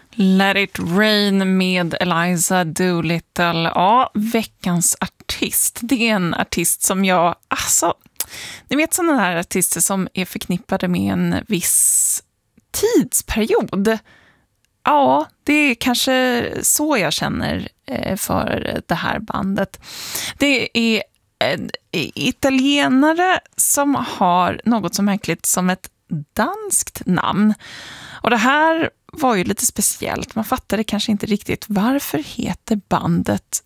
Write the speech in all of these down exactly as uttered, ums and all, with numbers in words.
Let it rain med Eliza Doolittle. Ja, veckans artist. Det är en artist som jag... Alltså, ni vet sådana här artister som är förknippade med en viss tidsperiod. Ja, det är kanske så jag känner för det här bandet. Det är italienare som har något så märkligt som ett danskt namn. Och det här var ju lite speciellt. Man fattade kanske inte riktigt varför heter bandet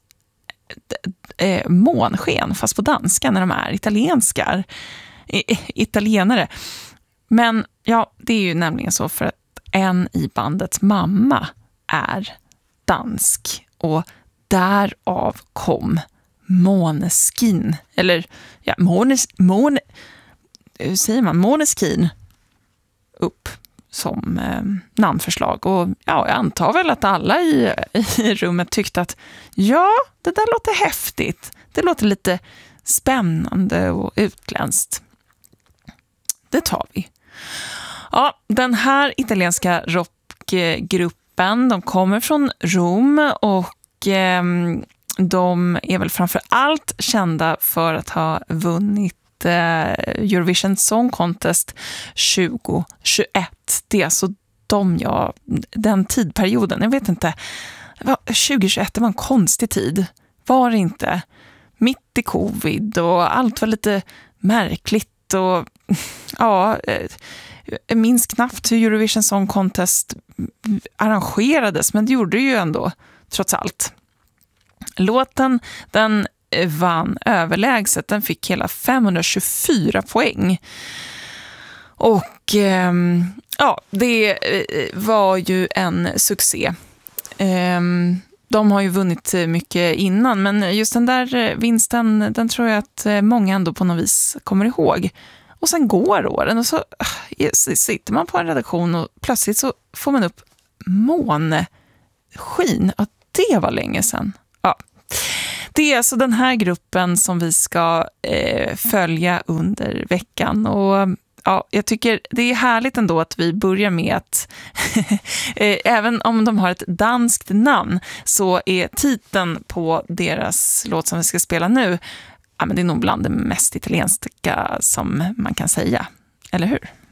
eh, Månsken fast på danska när de är italienskar. I, italienare. Men ja, det är ju nämligen så för att en i bandets mamma är dansk och därav kom Måneskin. Eller ja, Månes, Måne, hur säger man? Måneskin upp som eh, namnförslag. Och ja, jag antar väl att alla i, i rummet tyckte att ja, det där låter häftigt. Det låter lite spännande och utländskt. Det tar vi. Ja, den här italienska rockgruppen, de kommer från Rom och eh, de är väl framför allt kända för att ha vunnit Eurovision Song Contest tjugo tjugoett. Det är alltså de jag, den tidperioden, jag vet inte, tjugo tjugoett, det var en konstig tid. Var det inte? Mitt i covid och allt var lite märkligt och ja, jag minns knappt hur Eurovision Song Contest arrangerades, men det gjorde det ju ändå, trots allt. Låten, den vann överlägset. Den fick hela femhundratjugofyra poäng. Och eh, ja, det var ju en succé. Eh, de har ju vunnit mycket innan, men just den där vinsten, den tror jag att många ändå på något vis kommer ihåg. Och sen går åren och så sitter man på en redaktion och plötsligt så får man upp månskin. Ja, det var länge sedan. Ja. Det är alltså den här gruppen som vi ska eh, följa under veckan och ja, jag tycker det är härligt ändå att vi börjar med att eh, även om de har ett danskt namn så är titeln på deras låt som vi ska spela nu, ja, men det är nog bland det mest italienska som man kan säga, eller hur?